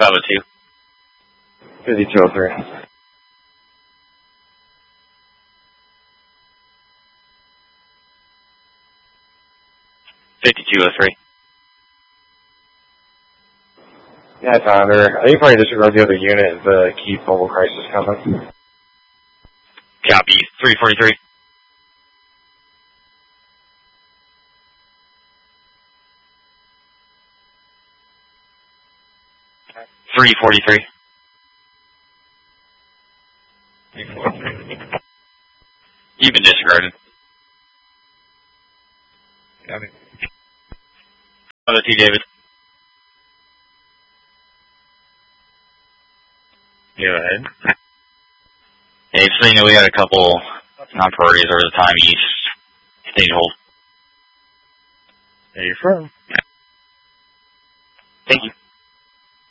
502. 5203. Yeah, Founder. I think probably disregard the other unit, the Keith Mobile Crisis Company. Copy. 343. You've been disregarded. Copy. 502, David. Go ahead. Hey, so you know we got a couple non-priorities over the time. You stay hold. There you're from. Thank you.